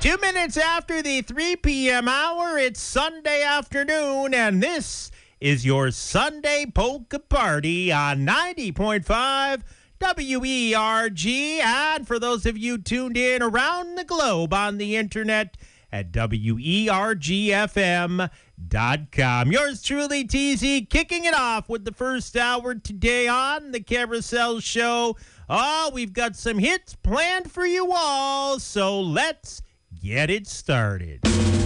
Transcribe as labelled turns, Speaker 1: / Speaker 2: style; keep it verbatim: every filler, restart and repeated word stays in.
Speaker 1: Two minutes after the three p.m. hour, it's Sunday afternoon, and this is your Sunday Polka Party on ninety point five W E R G. And for those of you tuned in around the globe on the internet at W E R G F M dot com. Yours truly, T Z, kicking it off with the first hour today on the Carousel Show. Oh, we've got some hits planned for you all, so let's get it started.